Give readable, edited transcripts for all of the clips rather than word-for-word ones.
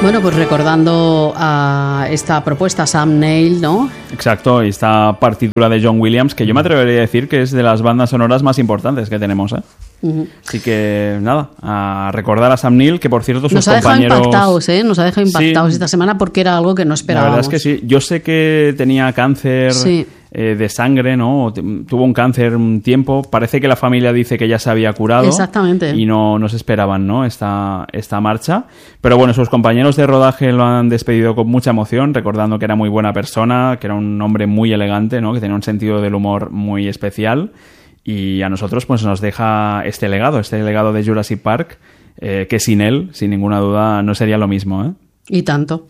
Bueno, pues recordando a esta propuesta, Sam Neill, ¿no? Exacto, y esta partitura de John Williams, que yo me atrevería a decir que es de las bandas sonoras más importantes que tenemos, ¿eh? Así que nada, a recordar a Sam Neill, que por cierto sus compañeros... Nos ha dejado impactados esta semana porque era algo que no esperábamos. La verdad es que sí, yo sé que tenía cáncer de sangre, ¿no? Tuvo un cáncer un tiempo, parece que la familia dice que ya se había curado. Exactamente. Y no se esperaban, ¿no? Esta marcha, pero bueno, sus compañeros de rodaje lo han despedido con mucha emoción, recordando que era muy buena persona, que era un hombre muy elegante, ¿no? Que tenía un sentido del humor muy especial. Y a nosotros pues nos deja este legado de Jurassic Park, que sin él, sin ninguna duda, no sería lo mismo, ¿eh? Y tanto.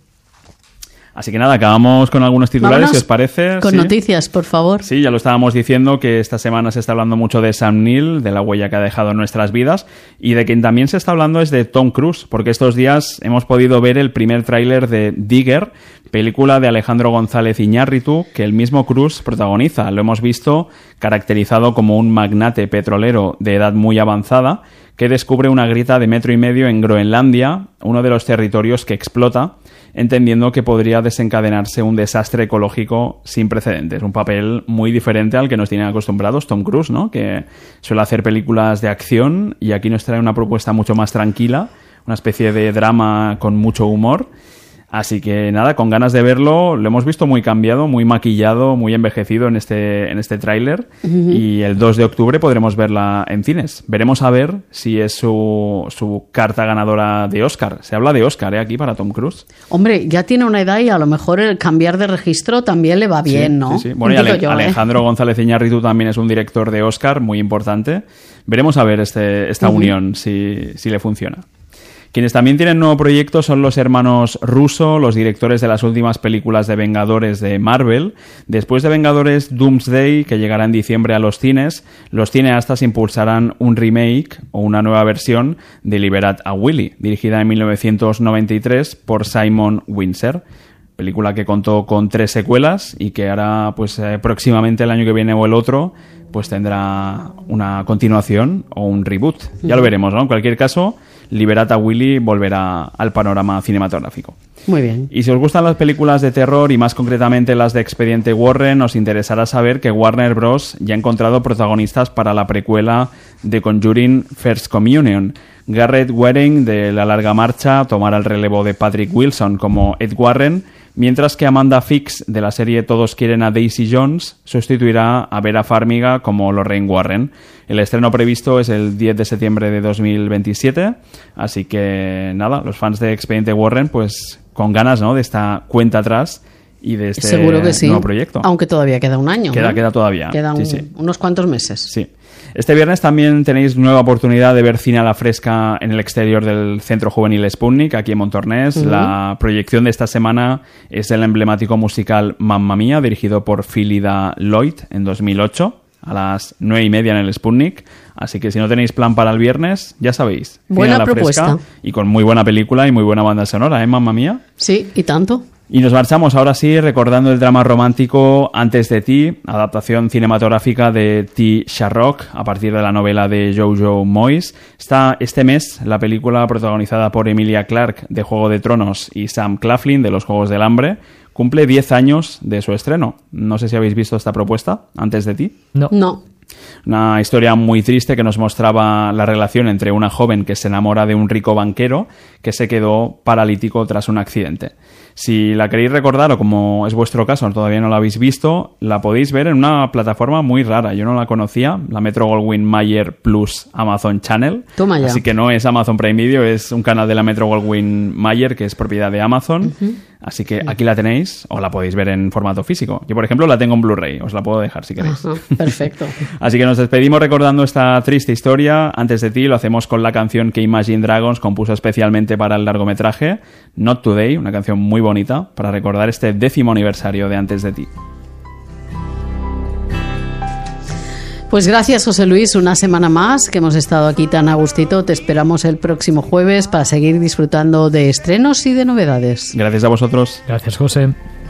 Así que nada, acabamos con algunos titulares, vámonos si os parece. Con noticias, por favor. Sí, ya lo estábamos diciendo, que esta semana se está hablando mucho de Sam Neill, de la huella que ha dejado en nuestras vidas, y de quien también se está hablando es de Tom Cruise, porque estos días hemos podido ver el primer tráiler de Digger, película de Alejandro González Iñárritu, que el mismo Cruise protagoniza. Lo hemos visto caracterizado como un magnate petrolero de edad muy avanzada, que descubre una grieta de 1,5 metros en Groenlandia, uno de los territorios que explota, entendiendo que podría desencadenarse un desastre ecológico sin precedentes. Un papel muy diferente al que nos tienen acostumbrados Tom Cruise, ¿no? Que suele hacer películas de acción y aquí nos trae una propuesta mucho más tranquila, una especie de drama con mucho humor. Así que nada, con ganas de verlo. Lo hemos visto muy cambiado, muy maquillado, muy envejecido en este tráiler. Y el 2 de octubre podremos verla en cines. Veremos a ver si es su carta ganadora de Oscar. Se habla de Oscar, aquí para Tom Cruise. Hombre, ya tiene una edad y a lo mejor el cambiar de registro también le va bien, ¿no? Sí. Bueno, y Alejandro González Iñárritu también es un director de Oscar muy importante. Veremos a ver esta unión, si le funciona. Quienes también tienen nuevo proyecto son los hermanos Russo, los directores de las últimas películas de Vengadores de Marvel. Después de Vengadores Doomsday, que llegará en diciembre a los cines, los cineastas impulsarán un remake o una nueva versión de Liberad a Willy, dirigida en 1993 por Simon Windsor. Película que contó con 3 secuelas y que ahora, pues próximamente el año que viene o el otro, pues tendrá una continuación o un reboot. Ya lo veremos, ¿no? En cualquier caso, Liberad a Willy volverá al panorama cinematográfico. Muy bien. Y si os gustan las películas de terror y más concretamente las de Expediente Warren, os interesará saber que Warner Bros. Ya ha encontrado protagonistas para la precuela de Conjuring First Communion. Garrett Waring, de La Larga Marcha, tomará el relevo de Patrick Wilson como Ed Warren, mientras que Amanda Fix, de la serie Todos quieren a Daisy Jones, sustituirá a Vera Farmiga como Lorraine Warren. El estreno previsto es el 10 de septiembre de 2027, así que nada, los fans de Expediente Warren pues con ganas, ¿no?, de esta cuenta atrás y de este Seguro que sí, nuevo proyecto. Aunque todavía queda un año. Queda todavía. Quedan unos cuantos meses. Sí. Este viernes también tenéis nueva oportunidad de ver cine a la fresca en el exterior del Centro Juvenil Sputnik, aquí en Montornès. La proyección de esta semana es el emblemático musical Mamma Mía, dirigido por Phyllida Lloyd en 2008, a las 9:30 en el Sputnik. Así que si no tenéis plan para el viernes, ya sabéis. Buena cine a la propuesta. fresca y con muy buena película y muy buena banda sonora, ¿eh, Mamma Mía? Sí, y tanto. Y nos marchamos ahora sí recordando el drama romántico Antes de ti, adaptación cinematográfica de T. Sharrock a partir de la novela de Jojo Moyes. Está este mes la película protagonizada por Emilia Clarke de Juego de Tronos y Sam Claflin de Los Juegos del Hambre. Cumple 10 años de su estreno. No sé si habéis visto esta propuesta, Antes de ti. No. Una historia muy triste que nos mostraba la relación entre una joven que se enamora de un rico banquero que se quedó paralítico tras un accidente. Si la queréis recordar, o como es vuestro caso, todavía no la habéis visto, la podéis ver en una plataforma muy rara. Yo no la conocía, la Metro-Goldwyn-Mayer Plus Amazon Channel. Toma ya. Así que no es Amazon Prime Video, es un canal de la Metro-Goldwyn-Mayer que es propiedad de Amazon. Así que aquí la tenéis, o la podéis ver en formato físico. Yo, por ejemplo, la tengo en Blu-ray, os la puedo dejar si queréis. Perfecto. Así que nos despedimos recordando esta triste historia. Antes de ti lo hacemos con la canción que Imagine Dragons compuso especialmente para el largometraje Not Today, una canción muy bonita para recordar este 10º aniversario de Antes de ti. Pues gracias, José Luis, una semana más que hemos estado aquí tan a gustito. Te esperamos el próximo jueves para seguir disfrutando de estrenos y de novedades. Gracias a vosotros. Gracias, José.